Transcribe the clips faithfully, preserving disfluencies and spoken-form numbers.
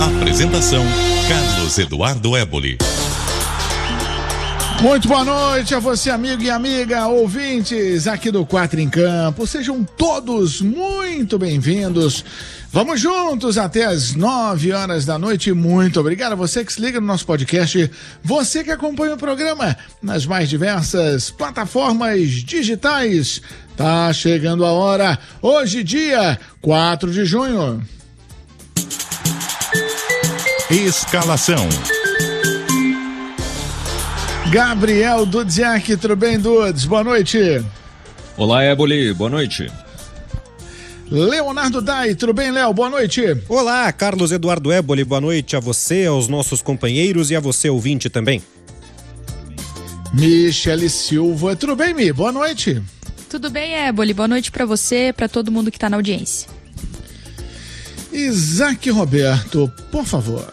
Apresentação: Carlos Eduardo Éboli. Muito boa noite a você, amigo e amiga, ouvintes aqui do Quatro em Campo. Sejam todos muito bem-vindos. Vamos juntos até as nove horas da noite. Muito obrigado a você que se liga no nosso podcast, você que acompanha o programa nas mais diversas plataformas digitais. Tá chegando a hora, hoje dia quatro de junho. Escalação: Gabriel Dudziak, tudo bem, Dudes? Boa noite. Olá, Éboli, boa noite. Leonardo Dai, tudo bem, Léo? Boa noite. Olá, Carlos Eduardo Éboli, boa noite a você, aos nossos companheiros e a você, ouvinte, também. Michele Silva, tudo bem, Mi? Boa noite. Tudo bem, Éboli, boa noite pra você, pra todo mundo que tá na audiência. Isaac Roberto, por favor.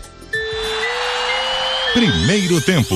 Primeiro tempo.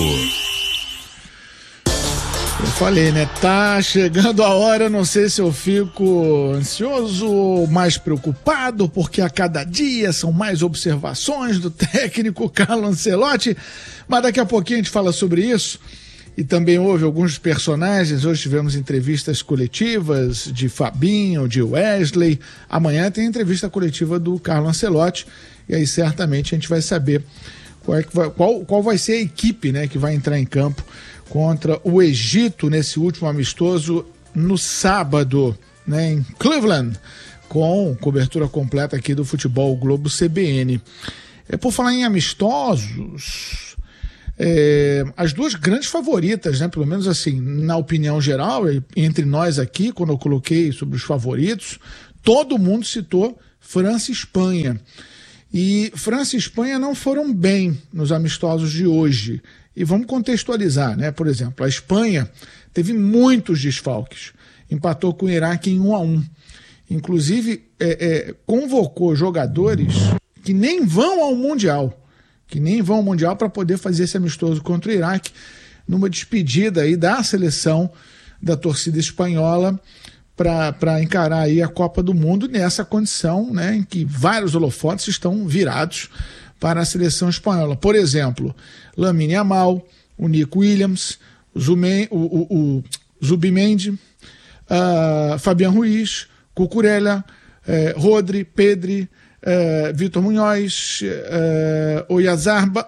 Eu falei, né? Tá chegando a hora, não sei se eu fico ansioso ou mais preocupado, porque a cada dia são mais observações do técnico Carlo Ancelotti, mas daqui a pouquinho a gente fala sobre isso. E também houve alguns personagens, hoje tivemos entrevistas coletivas de Fabinho, de Wesley, amanhã tem entrevista coletiva do Carlo Ancelotti, e aí certamente a gente vai saber qual, é que vai, qual, qual vai ser a equipe, né, que vai entrar em campo contra o Egito nesse último amistoso no sábado, né, em Cleveland, com cobertura completa aqui do Futebol Globo C B N. É, por falar em amistosos, é, as duas grandes favoritas, né, pelo menos assim, na opinião geral, entre nós aqui, quando eu coloquei sobre os favoritos, todo mundo citou França e Espanha. E França e Espanha não foram bem nos amistosos de hoje. E vamos contextualizar, né? Por exemplo, a Espanha teve muitos desfalques. Empatou com o Iraque em um a um. Inclusive, é, é, convocou jogadores que nem vão ao Mundial. Que nem vão ao Mundial para poder fazer esse amistoso contra o Iraque, numa despedida aí da seleção da torcida espanhola para encarar aí a Copa do Mundo nessa condição, né, em que vários holofotes estão virados para a seleção espanhola. Por exemplo, Lamine Yamal, o Nico Williams, o, Zumen, o, o, o Zubimendi, uh, Fabián Ruiz, Cucurella, uh, Rodri, Pedri, uh, Vitor Munhoz, uh, Oyarzabal,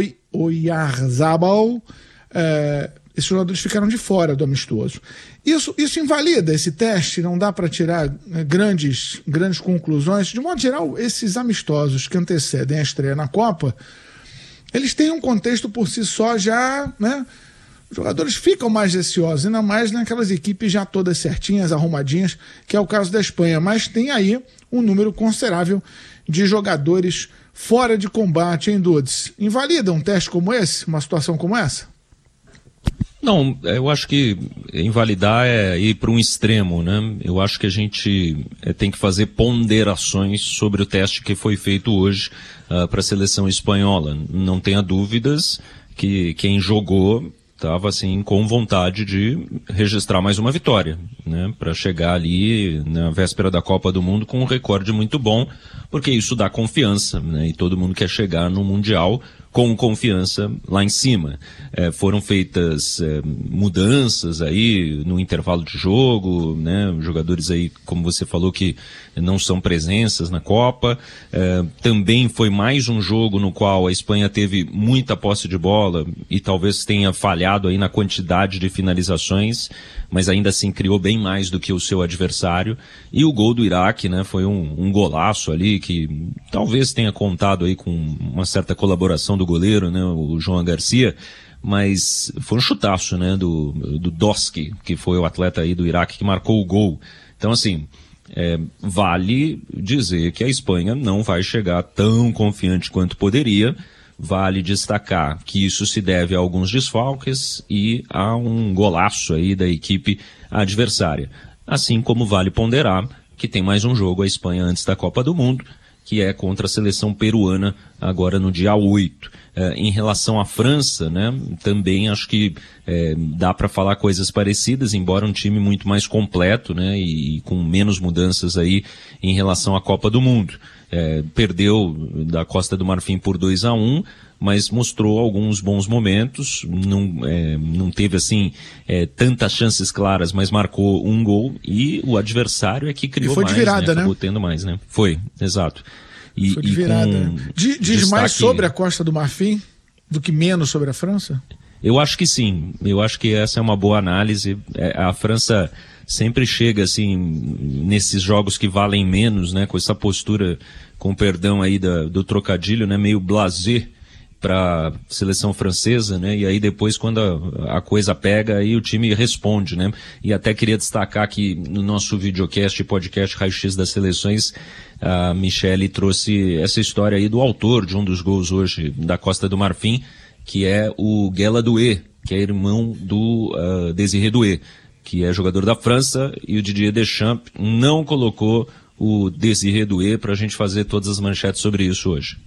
Oyarzabal, uh, esses jogadores ficaram de fora do amistoso. Isso, isso invalida esse teste, não dá para tirar grandes, grandes conclusões. De modo geral, esses amistosos que antecedem a estreia na Copa, eles têm um contexto por si só já, né? Os jogadores ficam mais receosos, ainda mais naquelas equipes já todas certinhas, arrumadinhas, que é o caso da Espanha. Mas tem aí um número considerável de jogadores fora de combate, hein, Dudes? Invalida um teste como esse, uma situação como essa? Não, eu acho que invalidar é ir para um extremo, né? Eu acho que a gente é, tem que fazer ponderações sobre o teste que foi feito hoje uh, para a seleção espanhola. Não tenha dúvidas que quem jogou estava assim com vontade de registrar mais uma vitória, né? Para chegar ali na véspera da Copa do Mundo com um recorde muito bom, porque isso dá confiança, né? E todo mundo quer chegar no Mundial com confiança lá em cima. É, foram feitas é, mudanças aí no intervalo de jogo, né? Jogadores aí, como você falou, que não são presenças na Copa. É, também foi mais um jogo no qual a Espanha teve muita posse de bola e talvez tenha falhado aí na quantidade de finalizações, mas ainda assim criou bem mais do que o seu adversário. E o gol do Iraque, né, foi um, um golaço ali que talvez tenha contado aí com uma certa colaboração do goleiro, né, o João Garcia, mas foi um chutaço, né, do, do Doski, que foi o atleta aí do Iraque que marcou o gol. Então, assim, é, vale dizer que a Espanha não vai chegar tão confiante quanto poderia. Vale destacar que isso se deve a alguns desfalques e a um golaço aí da equipe adversária. Assim como vale ponderar que tem mais um jogo a Espanha antes da Copa do Mundo que é contra a seleção peruana agora no dia oito. É, em relação à França, né, também acho que é, dá para falar coisas parecidas, embora um time muito mais completo, né, e, e com menos mudanças aí em relação à Copa do Mundo. É, perdeu da Costa do Marfim por dois a um, mas mostrou alguns bons momentos, não, é, não teve assim é, tantas chances claras, mas marcou um gol e o adversário é que criou foi mais, de virada, né, acabou né? tendo mais, né? Foi, exato. E, foi de virada. Com Diz destaque... mais sobre a Costa do Marfim do que menos sobre a França? Eu acho que sim, eu acho que essa é uma boa análise. É, a França sempre chega assim, nesses jogos que valem menos, né, com essa postura, com perdão aí da, do trocadilho, né, meio blasé para seleção francesa, né, e aí depois quando a, a coisa pega, aí o time responde, né, e até queria destacar que no nosso videocast e podcast Raio-X das Seleções, a Michele trouxe essa história aí do autor de um dos gols hoje da Costa do Marfim, que é o Guela Doué, que é irmão do uh, Désiré Doué, que é jogador da França, e o Didier Deschamps não colocou o Désiré Doué para a gente fazer todas as manchetes sobre isso hoje.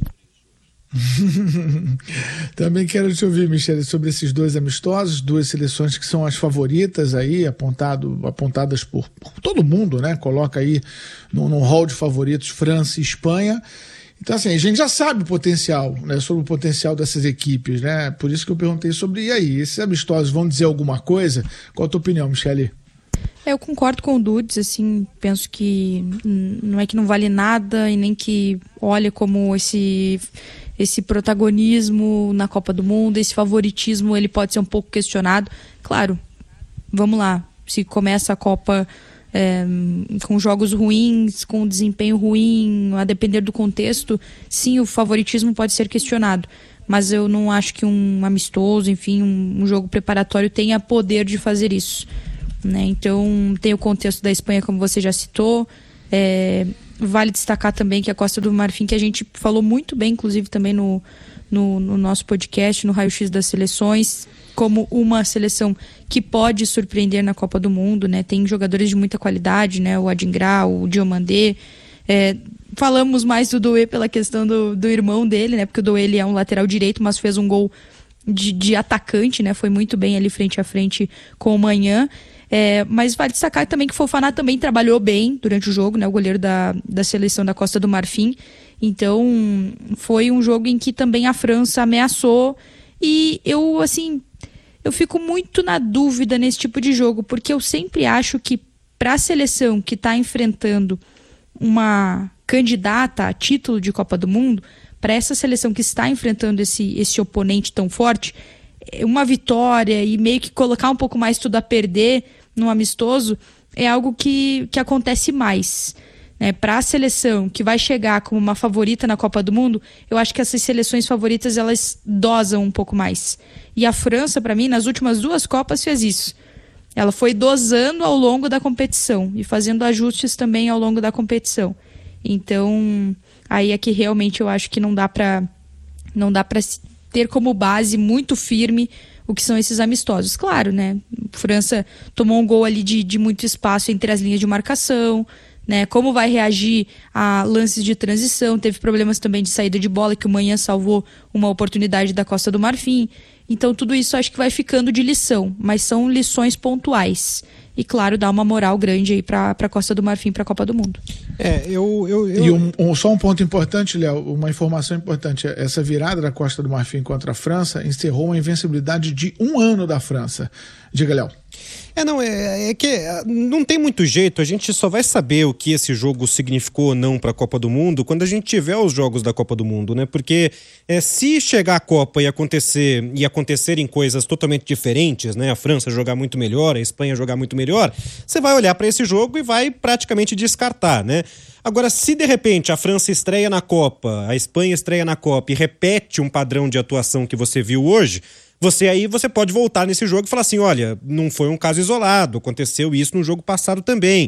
Também quero te ouvir, Michele, sobre esses dois amistosos, duas seleções que são as favoritas aí, apontado, apontadas por, por todo mundo, né? Coloca aí no, no hall de favoritos França e Espanha. Então, assim, a gente já sabe o potencial, né? Sobre o potencial dessas equipes, né? Por isso que eu perguntei sobre, e aí, esses amistosos vão dizer alguma coisa? Qual a tua opinião, Michele? Eu concordo com o Dudes, assim, penso que não é que não vale nada e nem que olha como esse... esse protagonismo na Copa do Mundo, esse favoritismo, ele pode ser um pouco questionado. Claro, vamos lá, se começa a Copa é, com jogos ruins, com desempenho ruim, a depender do contexto, sim, o favoritismo pode ser questionado, mas eu não acho que um amistoso, enfim, um, um jogo preparatório tenha poder de fazer isso, né? Então, tem o contexto da Espanha, como você já citou. é, Vale destacar também que a Costa do Marfim, que a gente falou muito bem, inclusive também no, no, no nosso podcast, no Raio-X das Seleções, como uma seleção que pode surpreender na Copa do Mundo, né? Tem jogadores de muita qualidade, né? O Adingra, o Diomandé. É, falamos mais do Doué pela questão do, do irmão dele, né? Porque o Doué ele é um lateral direito, mas fez um gol de, de atacante, né? Foi muito bem ali frente a frente com o Manhã. É, mas vale destacar também que o Fofana também trabalhou bem durante o jogo, né, o goleiro da, da seleção da Costa do Marfim. Então foi um jogo em que também a França ameaçou, e eu assim eu fico muito na dúvida nesse tipo de jogo, porque eu sempre acho que para a seleção que está enfrentando uma candidata a título de Copa do Mundo, para essa seleção que está enfrentando esse, esse oponente tão forte, uma vitória e meio que colocar um pouco mais tudo a perder num amistoso é algo que, que acontece mais, né? Para a seleção que vai chegar como uma favorita na Copa do Mundo, eu acho que essas seleções favoritas elas dosam um pouco mais. E a França, para mim, nas últimas duas Copas fez isso. Ela foi dosando ao longo da competição e fazendo ajustes também ao longo da competição. Então, aí é que realmente eu acho que não dá para não dá para ter como base muito firme o que são esses amistosos. Claro, né? A França tomou um gol ali de, de muito espaço entre as linhas de marcação, né? Como vai reagir a lances de transição, teve problemas também de saída de bola, que o Manhã salvou uma oportunidade da Costa do Marfim. Então tudo isso acho que vai ficando de lição, mas são lições pontuais. E claro, dá uma moral grande aí para a Costa do Marfim, para a Copa do Mundo. É, eu... eu, eu... E um, um, só um ponto importante, Léo, uma informação importante. Essa virada da Costa do Marfim contra a França encerrou uma invencibilidade de um ano da França. Diga, Léo. É, não, é, é que não tem muito jeito, a gente só vai saber o que esse jogo significou ou não para a Copa do Mundo quando a gente tiver os jogos da Copa do Mundo, né? Porque é, se chegar a Copa e acontecer e acontecerem coisas totalmente diferentes, né? A França jogar muito melhor, a Espanha jogar muito melhor, você vai olhar para esse jogo e vai praticamente descartar, né? Agora, se de repente a França estreia na Copa, a Espanha estreia na Copa e repete um padrão de atuação que você viu hoje, você aí você pode voltar nesse jogo e falar assim, olha, não foi um caso isolado, aconteceu isso no jogo passado também.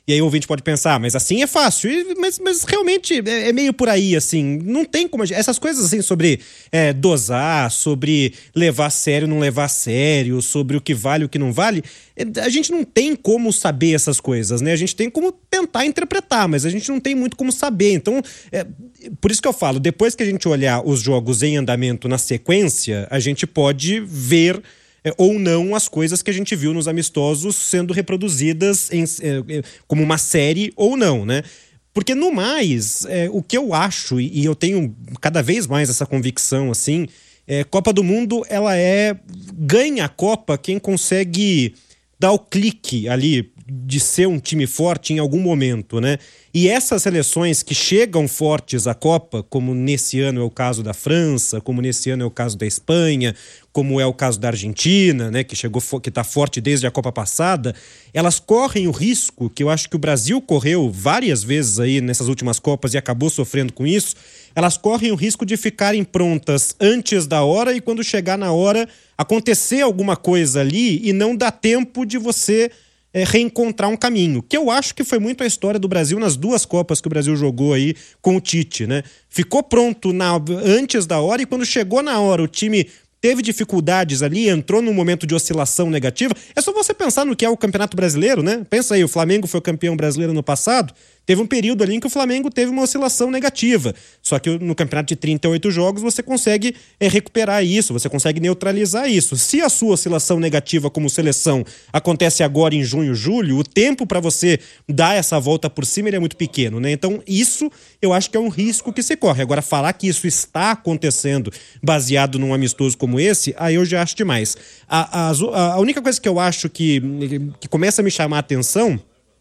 E aí o ouvinte pode pensar, ah, mas assim é fácil, e, mas, mas realmente é, é meio por aí, assim, não tem como, essas coisas assim sobre é, dosar, sobre levar a sério, não levar a sério, sobre o que vale, o que não vale, a gente não tem como saber essas coisas, né? A gente tem como tentar interpretar, mas a gente não tem muito como saber. Então, é, por isso que eu falo, depois que a gente olhar os jogos em andamento na sequência, a gente pode ver é, ou não as coisas que a gente viu nos amistosos sendo reproduzidas em, é, como uma série ou não, né? Porque no mais, é, o que eu acho, e eu tenho cada vez mais essa convicção, assim, é, Copa do Mundo, ela é... ganha a Copa quem consegue dar o clique ali de ser um time forte em algum momento, né? E essas seleções que chegam fortes à Copa, como nesse ano é o caso da França, como nesse ano é o caso da Espanha, como é o caso da Argentina, né, que chegou, que está forte desde a Copa passada, elas correm o risco, que eu acho que o Brasil correu várias vezes aí nessas últimas Copas e acabou sofrendo com isso, elas correm o risco de ficarem prontas antes da hora e quando chegar na hora acontecer alguma coisa ali e não dá tempo de você é, reencontrar um caminho, que eu acho que foi muito a história do Brasil nas duas Copas que o Brasil jogou aí com o Tite, né? Ficou pronto na, antes da hora e quando chegou na hora o time teve dificuldades ali, entrou num momento de oscilação negativa. É só você pensar no que é o Campeonato Brasileiro, né? Pensa aí, o Flamengo foi campeão brasileiro no passado, teve um período ali em que o Flamengo teve uma oscilação negativa. Só que no campeonato de trinta e oito jogos você consegue é, recuperar isso, você consegue neutralizar isso. Se a sua oscilação negativa como seleção acontece agora em junho, julho, o tempo para você dar essa volta por cima ele é muito pequeno, né? Então isso eu acho que é um risco que se corre. Agora falar que isso está acontecendo baseado num amistoso como esse, aí eu já acho demais. A, a, a única coisa que eu acho que, que começa a me chamar a atenção,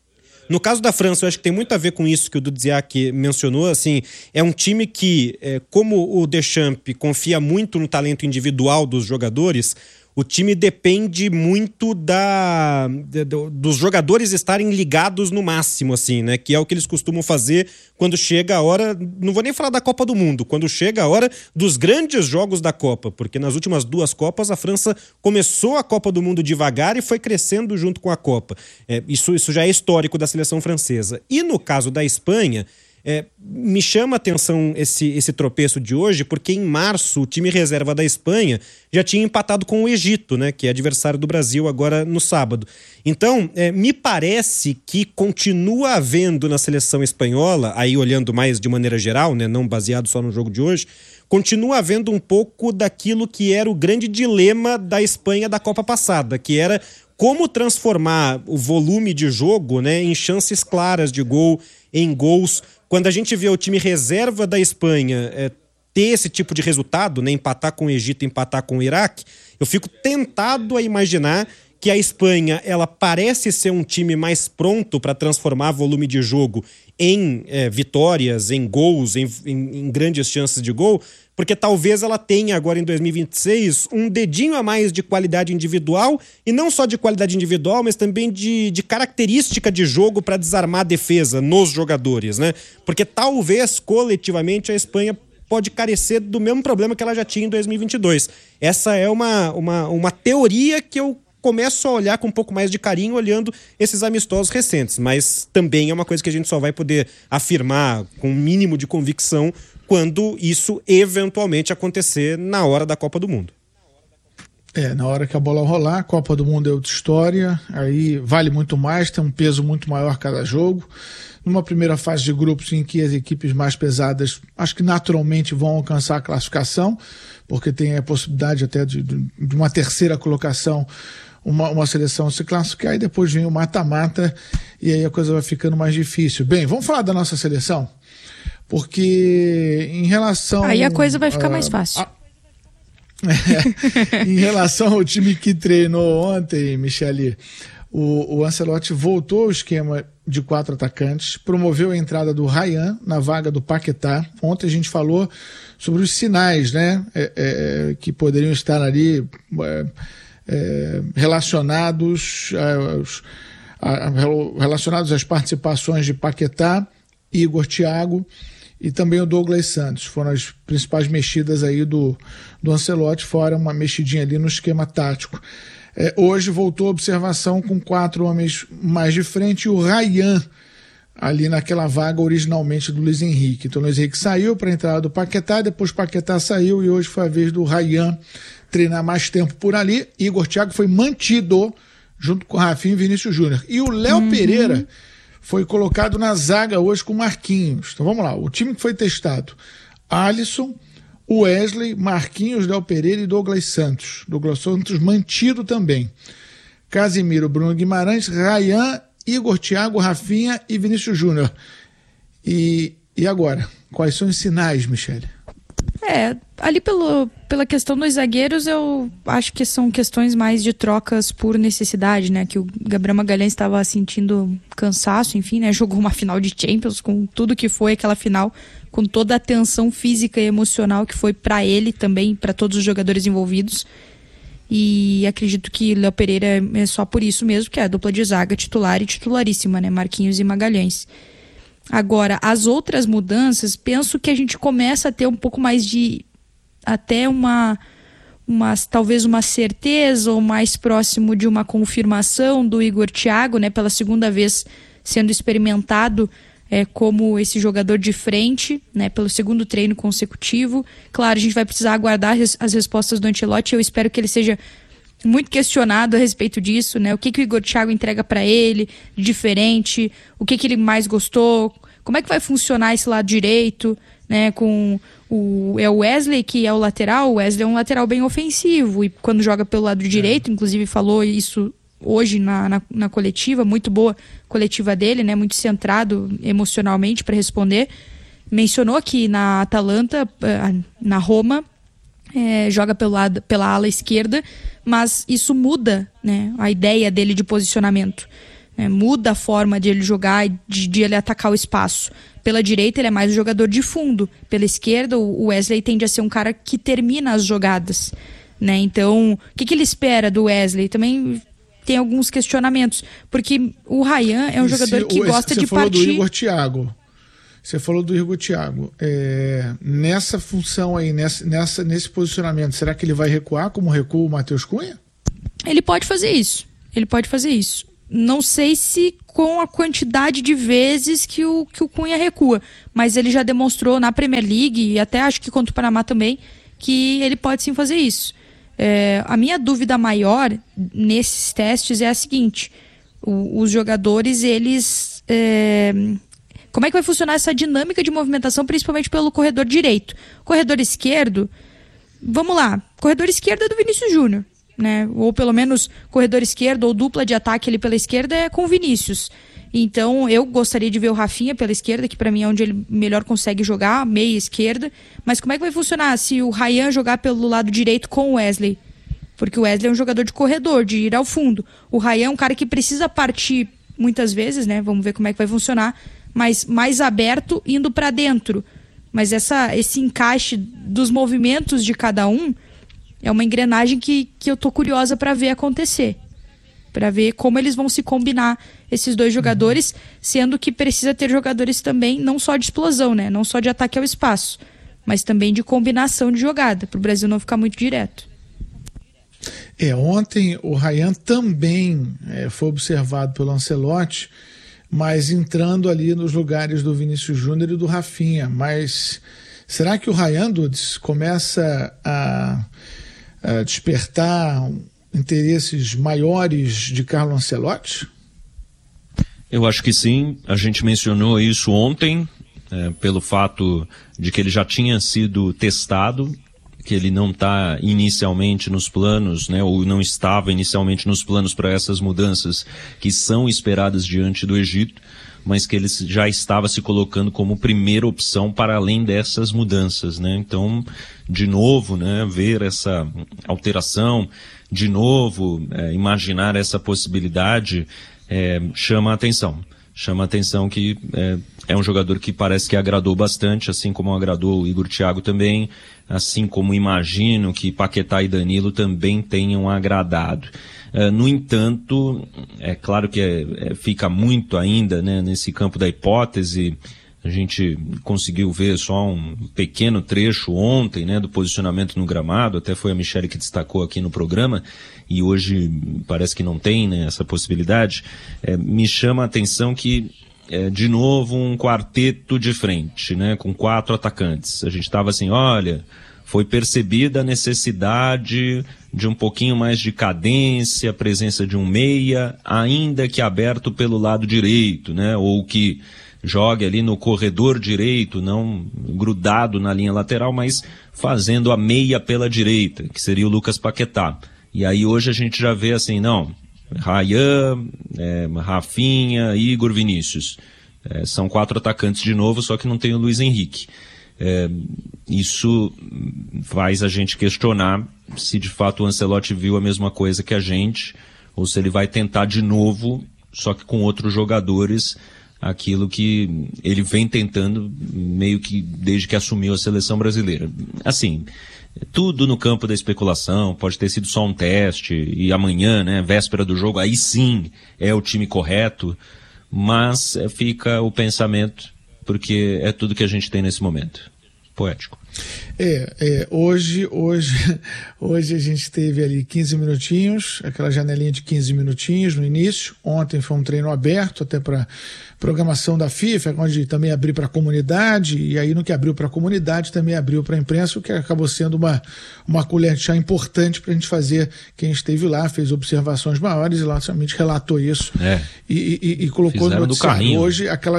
no caso da França, eu acho que tem muito a ver com isso que o Dudziak mencionou, assim, é um time que, é, como o Deschamps confia muito no talento individual dos jogadores, o time depende muito da, de, de, dos jogadores estarem ligados no máximo, assim, né? Que é o que eles costumam fazer quando chega a hora, não vou nem falar da Copa do Mundo, quando chega a hora dos grandes jogos da Copa, porque nas últimas duas Copas a França começou a Copa do Mundo devagar e foi crescendo junto com a Copa. É, isso, isso já é histórico da seleção francesa. E no caso da Espanha, É, me chama a atenção esse, esse tropeço de hoje, porque em março o time reserva da Espanha já tinha empatado com o Egito, né, que é adversário do Brasil agora no sábado. Então, é, me parece que continua havendo na seleção espanhola, aí olhando mais de maneira geral, né, não baseado só no jogo de hoje, continua havendo um pouco daquilo que era o grande dilema da Espanha da Copa passada, que era como transformar o volume de jogo, né, em chances claras de gol, em gols. Quando a gente vê o time reserva da Espanha é, ter esse tipo de resultado, né, empatar com o Egito, empatar com o Iraque, eu fico tentado a imaginar que a Espanha ela parece ser um time mais pronto para transformar volume de jogo em é, vitórias, em gols, em, em, em grandes chances de gol, porque talvez ela tenha agora em dois mil e vinte e seis um dedinho a mais de qualidade individual, e não só de qualidade individual, mas também de, de característica de jogo para desarmar a defesa nos jogadores, né? Porque talvez coletivamente a Espanha pode carecer do mesmo problema que ela já tinha em dois mil e vinte e dois. Essa é uma, uma, uma teoria que eu começo a olhar com um pouco mais de carinho olhando esses amistosos recentes, mas também é uma coisa que a gente só vai poder afirmar com um mínimo de convicção quando isso eventualmente acontecer na hora da Copa do Mundo. É, na hora que a bola rolar, a Copa do Mundo é outra história, aí vale muito mais, tem um peso muito maior cada jogo. Numa primeira fase de grupos em que as equipes mais pesadas, acho que naturalmente vão alcançar a classificação, porque tem a possibilidade até de, de uma terceira colocação, uma, uma seleção se classificar, e depois vem o mata-mata, e aí a coisa vai ficando mais difícil. Bem, vamos falar da nossa seleção? Porque em relação... Aí a coisa vai ficar uh, mais fácil. A... É, em relação ao time que treinou ontem, Michele, o, o Ancelotti voltou ao esquema de quatro atacantes, promoveu a entrada do Ryan na vaga do Paquetá. Ontem a gente falou sobre os sinais, né, é, é, que poderiam estar ali é, é, relacionados, aos, a, relacionados às participações de Paquetá, Igor, Thiago e também o Douglas Santos. Foram as principais mexidas aí do, do Ancelotti, fora uma mexidinha ali no esquema tático. É, hoje voltou a observação com quatro homens mais de frente e o Ryan ali naquela vaga originalmente do Luiz Henrique. Então o Luiz Henrique saiu para a entrada do Paquetá, depois o Paquetá saiu e hoje foi a vez do Ryan treinar mais tempo por ali. Igor Thiago foi mantido junto com o Rafinha e Vinícius Júnior. E o Léo uhum. Pereira foi colocado na zaga hoje com Marquinhos. Então vamos lá, o time que foi testado: Alisson, Wesley, Marquinhos, Léo Pereira e Douglas Santos. Douglas Santos mantido também. Casimiro, Bruno Guimarães, Ryan, Igor Thiago, Rafinha e Vinícius Júnior. E, e agora? Quais são os sinais, Michele? É, ali pelo, pela questão dos zagueiros, eu acho que são questões mais de trocas por necessidade, né? Que o Gabriel Magalhães estava sentindo cansaço, enfim, né? Jogou uma final de Champions com tudo que foi aquela final, com toda a tensão física e emocional que foi para ele também, para todos os jogadores envolvidos. E acredito que Léo Pereira é só por isso mesmo, que é a dupla de zaga titular e titularíssima, né? Marquinhos e Magalhães. Agora, as outras mudanças, penso que a gente começa a ter um pouco mais de, até uma, uma talvez uma certeza ou mais próximo de uma confirmação do Igor Thiago, né? Pela segunda vez sendo experimentado é, como esse jogador de frente, né, pelo segundo treino consecutivo. Claro, a gente vai precisar aguardar as, as respostas do Ancelotti. Eu espero que ele seja muito questionado a respeito disso, né? O que, que o Igor Thiago entrega para ele de diferente, o que, que ele mais gostou, como é que vai funcionar esse lado direito, né? Com o, é o Wesley que é o lateral. O Wesley é um lateral bem ofensivo e quando joga pelo lado direito, inclusive falou isso hoje na, na, na coletiva, muito boa coletiva dele, né? Muito centrado emocionalmente para responder. Mencionou que na Atalanta, na Roma, é, joga pelo lado, pela ala esquerda, mas isso muda, né, a ideia dele de posicionamento, né, muda a forma de ele jogar e de, de ele atacar o espaço. Pela direita ele é mais um jogador de fundo, pela esquerda o Wesley tende a ser um cara que termina as jogadas, né? Então o que, que ele espera do Wesley? Também tem alguns questionamentos, porque o Ryan é um e jogador se, que gosta de partir... Você falou do Igor Thiago. Você falou do Igor Thiago. É, nessa função aí, nessa, nessa, nesse posicionamento, será que ele vai recuar como recua o Matheus Cunha? Ele pode fazer isso. Ele pode fazer isso. Não sei se com a quantidade de vezes que o, que o Cunha recua, mas ele já demonstrou na Premier League, e até acho que contra o Panamá também, que ele pode sim fazer isso. É, a minha dúvida maior nesses testes é a seguinte: o, os jogadores, eles... É, como é que vai funcionar essa dinâmica de movimentação, principalmente pelo corredor direito? Corredor esquerdo, vamos lá, corredor esquerdo é do Vinícius Júnior, né? Ou pelo menos corredor esquerdo ou dupla de ataque ali pela esquerda é com o Vinícius. Então eu gostaria de ver o Rafinha pela esquerda, que para mim é onde ele melhor consegue jogar, meia esquerda. Mas como é que vai funcionar se o Ryan jogar pelo lado direito com o Wesley? Porque o Wesley é um jogador de corredor, de ir ao fundo. O Ryan é um cara que precisa partir muitas vezes, né? Vamos ver como é que vai funcionar, mas mais aberto, indo para dentro. Mas essa, esse encaixe dos movimentos de cada um é uma engrenagem que, que eu tô curiosa para ver acontecer. Para ver como eles vão se combinar, esses dois jogadores, sendo que precisa ter jogadores também, não só de explosão, né? Não só de ataque ao espaço, mas também de combinação de jogada, para o Brasil não ficar muito direto. É, ontem o Ryan também é, foi observado pelo Ancelotti, mas entrando ali nos lugares do Vinícius Júnior e do Rafinha. Mas será que o Ryan, Dudes, começa a, a despertar interesses maiores de Carlo Ancelotti? Eu acho que sim. A gente mencionou isso ontem, é, pelo fato de que ele já tinha sido testado, que ele não está inicialmente nos planos, né, ou não estava inicialmente nos planos para essas mudanças que são esperadas diante do Egito, mas que ele já estava se colocando como primeira opção para além dessas mudanças, né? Então, de novo, né, ver essa alteração, de novo, é, imaginar essa possibilidade, é, chama a atenção. Chama a atenção que é, é um jogador que parece que agradou bastante, assim como agradou o Igor Thiago também, assim como imagino que Paquetá e Danilo também tenham agradado. Uh, no entanto, é claro que é, é, fica muito ainda, né, nesse campo da hipótese, A gente conseguiu ver só um pequeno trecho ontem, né, do posicionamento no gramado, até foi a Michele que destacou aqui no programa, e hoje parece que não tem, né, essa possibilidade. É, me chama a atenção que, é, de novo, um quarteto de frente, né, com quatro atacantes. A gente estava assim, olha, foi percebida a necessidade de um pouquinho mais de cadência, a presença de um meia, ainda que aberto pelo lado direito, né, ou que jogue ali no corredor direito, não grudado na linha lateral, mas fazendo a meia pela direita, que seria o Lucas Paquetá. E aí hoje a gente já vê assim, não, Ryan, é, Rafinha, Igor, Vinícius. É, são quatro atacantes de novo, só que não tem o Luiz Henrique. É, isso faz a gente questionar se de fato o Ancelotti viu a mesma coisa que a gente, ou se ele vai tentar de novo, só que com outros jogadores, aquilo que ele vem tentando meio que desde que assumiu a seleção brasileira. Assim, tudo no campo da especulação, pode ter sido só um teste, e amanhã, né, véspera do jogo, aí sim é o time correto, mas é, fica o pensamento, porque é tudo que a gente tem nesse momento. Poético. É, é, hoje, hoje, hoje a gente teve ali quinze minutinhos, aquela janelinha de quinze minutinhos no início. Ontem foi um treino aberto até para programação da FIFA, onde também abriu para a comunidade, e aí no que abriu para a comunidade também abriu para a imprensa, o que acabou sendo uma, uma colher de chá importante para a gente fazer. Quem esteve lá fez observações maiores e lá somente relatou isso é. e, e, e colocou no noticiário. Hoje aquela...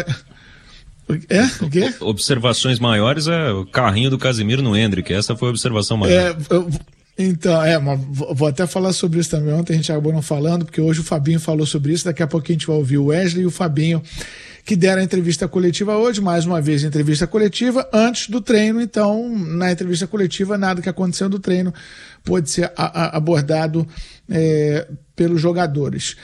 É? O quê? Observações maiores é o carrinho do Casemiro no Endrick. Essa foi a observação maior. É, eu, então, é, mas vou até falar sobre isso também. Ontem a gente acabou não falando, porque hoje o Fabinho falou sobre isso. Daqui a pouquinho a gente vai ouvir o Wesley e o Fabinho, que deram a entrevista coletiva hoje, mais uma vez entrevista coletiva, antes do treino. Então, na entrevista coletiva, nada que aconteceu do treino pode ser a, a, abordado é, pelos jogadores.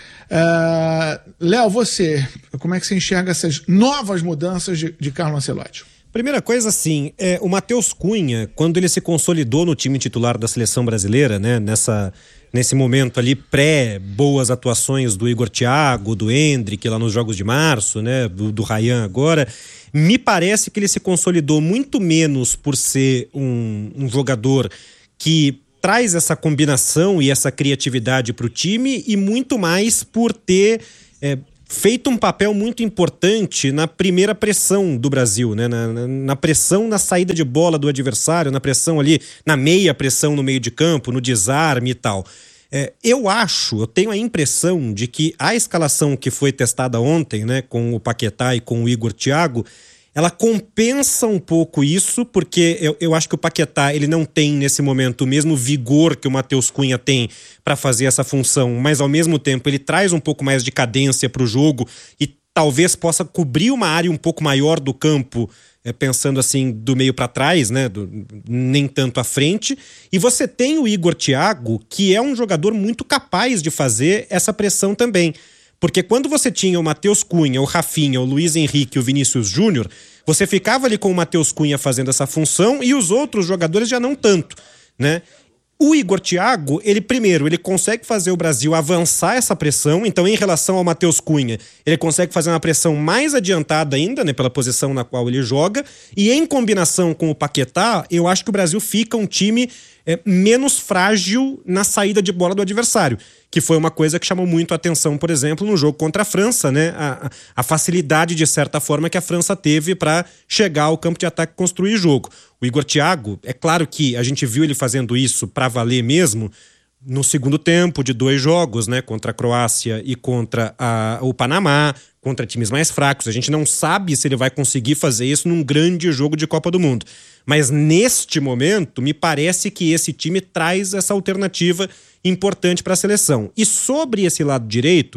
Uh, Léo, você, como é que você enxerga essas novas mudanças de, de Carlo Ancelotti? Primeira coisa, assim, é, o Matheus Cunha, quando ele se consolidou no time titular da seleção brasileira, né, nessa, nesse momento ali pré-boas atuações do Igor Thiago, do Endrick lá nos Jogos de Março, né, do, do Ryan agora, me parece que ele se consolidou muito menos por ser um, um jogador que traz essa combinação e essa criatividade para o time, e muito mais por ter é, feito um papel muito importante na primeira pressão do Brasil, né? na, na, na pressão na saída de bola do adversário, na pressão ali, na meia pressão no meio de campo, no desarme e tal. É, eu acho, eu tenho a impressão de que a escalação que foi testada ontem, né, com o Paquetá e com o Igor Thiago, ela compensa um pouco isso, porque eu, eu acho que o Paquetá ele não tem nesse momento o mesmo vigor que o Matheus Cunha tem para fazer essa função, mas ao mesmo tempo ele traz um pouco mais de cadência para o jogo e talvez possa cobrir uma área um pouco maior do campo, é, pensando assim do meio para trás, né, do, nem tanto à frente. E você tem o Igor Thiago, que é um jogador muito capaz de fazer essa pressão também. Porque quando você tinha o Matheus Cunha, o Rafinha, o Luiz Henrique e o Vinícius Júnior, você ficava ali com o Matheus Cunha fazendo essa função e os outros jogadores já não tanto, né? O Igor Thiago, ele primeiro, ele consegue fazer o Brasil avançar essa pressão, então em relação ao Matheus Cunha, ele consegue fazer uma pressão mais adiantada ainda, né, pela posição na qual ele joga, e em combinação com o Paquetá, eu acho que o Brasil fica um time é, menos frágil na saída de bola do adversário, que foi uma coisa que chamou muito a atenção, por exemplo, no jogo contra a França, né? A, a facilidade, de certa forma, que a França teve para chegar ao campo de ataque e construir jogo. O Igor Thiago, é claro que a gente viu ele fazendo isso para valer mesmo no segundo tempo de dois jogos, né? Contra a Croácia e contra a, o Panamá, contra times mais fracos. A gente não sabe se ele vai conseguir fazer isso num grande jogo de Copa do Mundo. Mas neste momento, me parece que esse time traz essa alternativa importante para a seleção. E sobre esse lado direito,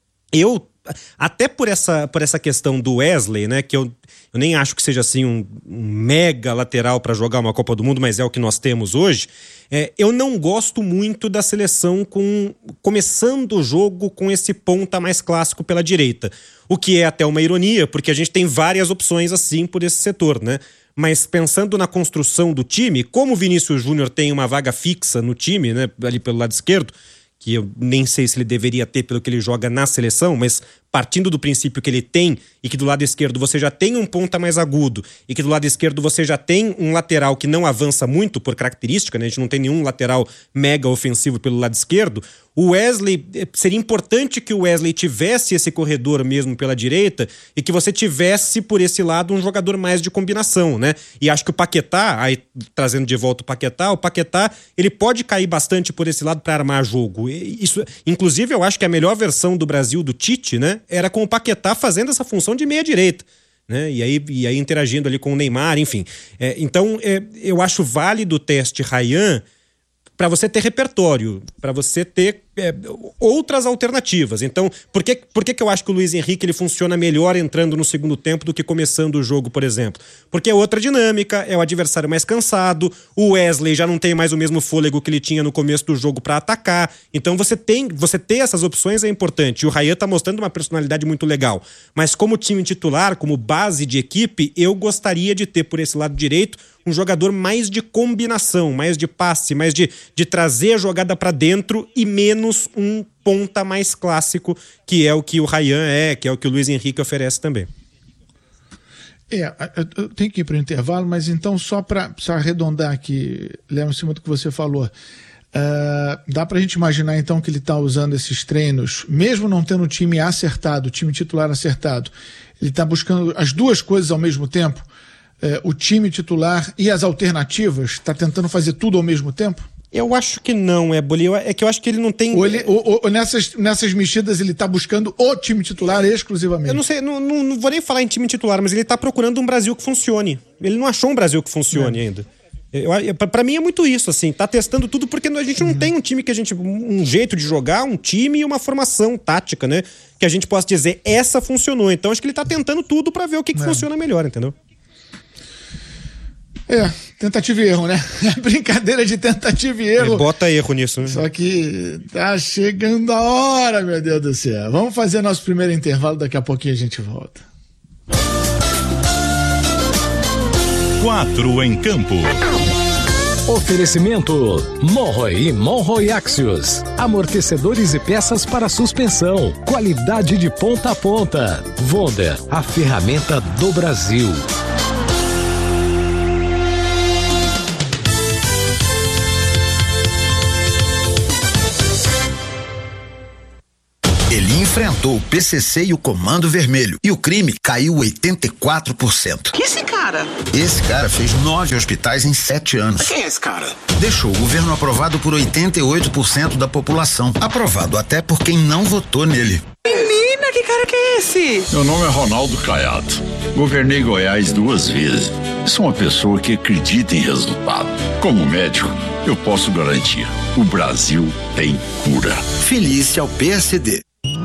eu, até por essa, por essa questão do Wesley, né, que eu, eu nem acho que seja assim um, um mega lateral para jogar uma Copa do Mundo, mas é o que nós temos hoje, é, eu não gosto muito da seleção com, começando o jogo com esse ponta mais clássico pela direita. O que é até uma ironia, porque a gente tem várias opções assim por esse setor, né? Mas pensando na construção do time, como o Vinícius Júnior tem uma vaga fixa no time, né, ali pelo lado esquerdo, que eu nem sei se ele deveria ter pelo que ele joga na seleção, mas partindo do princípio que ele tem, e que do lado esquerdo você já tem um ponta mais agudo, e que do lado esquerdo você já tem um lateral que não avança muito por característica, né? A gente não tem nenhum lateral mega ofensivo pelo lado esquerdo, o Wesley, seria importante que o Wesley tivesse esse corredor mesmo pela direita e que você tivesse por esse lado um jogador mais de combinação, né? E acho que o Paquetá, aí trazendo de volta o Paquetá, o Paquetá, ele pode cair bastante por esse lado para armar jogo. Isso, inclusive, eu acho que a melhor versão do Brasil, do Tite, né, era com o Paquetá fazendo essa função de meia direita. Né? E, aí, e aí interagindo ali com o Neymar, enfim. É, então, é, eu acho válido o teste Ryan para você ter repertório, para você ter é, outras alternativas. Então, por que, por que que eu acho que o Luiz Henrique ele funciona melhor entrando no segundo tempo do que começando o jogo, por exemplo? Porque é outra dinâmica, é o adversário mais cansado, o Wesley já não tem mais o mesmo fôlego que ele tinha no começo do jogo para atacar. Então, você tem, você ter essas opções é importante. E o Ryan tá mostrando uma personalidade muito legal. Mas como time titular, como base de equipe, eu gostaria de ter por esse lado direito um jogador mais de combinação, mais de passe, mais de, de trazer a jogada para dentro e menos um ponta mais clássico, que é o que o Ryan é, que é o que o Luiz Henrique oferece também. É, eu tenho que ir para o intervalo, mas então só para arredondar aqui, Léo, em cima do que você falou, uh, dá para a gente imaginar então que ele está usando esses treinos, mesmo não tendo o time acertado, o time titular acertado, ele está buscando as duas coisas ao mesmo tempo? É, o time titular e as alternativas? Está tentando fazer tudo ao mesmo tempo? Eu acho que não, é, Boli. É que eu acho que ele não tem... Ou, ele, ou, ou nessas, nessas mexidas ele está buscando o time titular exclusivamente? Eu não sei, não, não, não vou nem falar em time titular, mas ele está procurando um Brasil que funcione. Ele não achou um Brasil que funcione é. ainda. Para mim é muito isso, assim, tá testando tudo porque a gente não uhum. tem um time que a gente... um jeito de jogar, um time e uma formação tática, né? Que a gente possa dizer, essa funcionou. Então acho que ele tá tentando tudo para ver o que, que é. funciona melhor, entendeu? É, tentativa e erro, né? Brincadeira de tentativa e erro. É, bota erro nisso, né? Só que tá chegando a hora, meu Deus do céu. Vamos fazer nosso primeiro intervalo, daqui a pouquinho a gente volta. Quatro em campo. Oferecimento Monroe e Monroe Axios. Amortecedores e peças para suspensão. Qualidade de ponta a ponta. Wonder, a ferramenta do Brasil. Ele enfrentou o P C C e o Comando Vermelho e o crime caiu oitenta e quatro por cento. Que esse cara? Esse cara fez nove hospitais em sete anos. Quem é esse cara? Deixou o governo aprovado por oitenta e oito por cento da população. Aprovado até por quem não votou nele. Menina, que cara que é esse? Meu nome é Ronaldo Caiado. Governei Goiás duas vezes. Sou uma pessoa que acredita em resultado. Como médico, eu posso garantir: o Brasil tem cura. Felice ao P S D.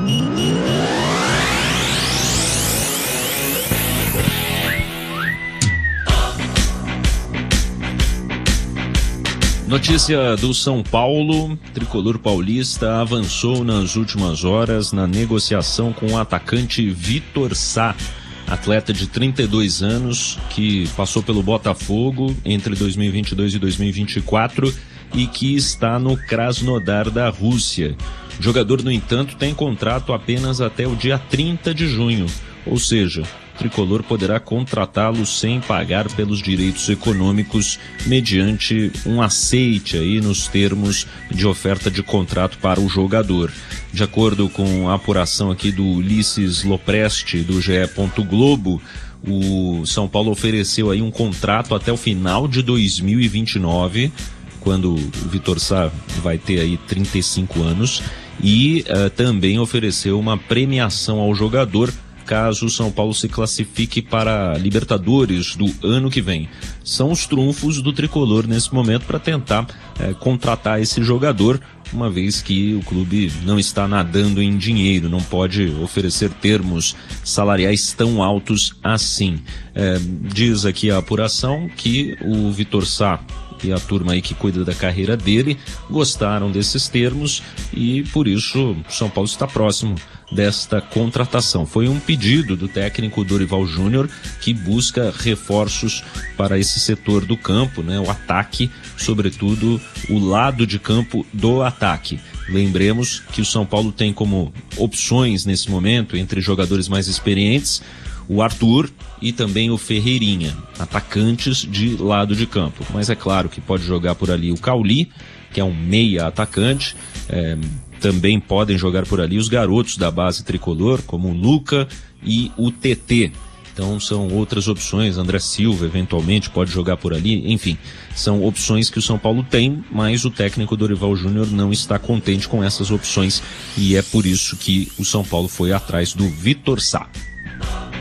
Notícia do São Paulo: tricolor paulista avançou nas últimas horas na negociação com o atacante Vitor Sá, atleta de trinta e dois anos que passou pelo Botafogo entre dois mil e vinte e dois e dois mil e vinte e quatro e que está no Krasnodar da Rússia. O jogador, no entanto, tem contrato apenas até o dia trinta de junho, ou seja, o tricolor poderá contratá-lo sem pagar pelos direitos econômicos mediante um aceite aí nos termos de oferta de contrato para o jogador. De acordo com a apuração aqui do Ulisses Lopresti, do G E. Globo, o São Paulo ofereceu aí um contrato até o final de dois mil e vinte e nove, quando o Vitor Sá vai ter aí trinta e cinco anos, e uh, também ofereceu uma premiação ao jogador caso o São Paulo se classifique para a Libertadores do ano que vem. São os trunfos do tricolor nesse momento para tentar eh, contratar esse jogador, uma vez que o clube não está nadando em dinheiro, não pode oferecer termos salariais tão altos assim. Eh, diz aqui a apuração que o Vitor Sá e a turma aí que cuida da carreira dele gostaram desses termos e por isso o São Paulo está próximo desta contratação. Foi um pedido do técnico Dorival Júnior, que busca reforços para esse setor do campo, né? O ataque, sobretudo o lado de campo do ataque. Lembremos que o São Paulo tem como opções nesse momento, entre jogadores mais experientes, o Arthur e também o Ferreirinha, atacantes de lado de campo. Mas é claro que pode jogar por ali o Cauli, que é um meia atacante. É, também podem jogar por ali os garotos da base tricolor, como o Luca e o T T. Então são outras opções. André Silva eventualmente pode jogar por ali. Enfim, são opções que o São Paulo tem, mas o técnico Dorival Júnior não está contente com essas opções e é por isso que o São Paulo foi atrás do Vitor Sá.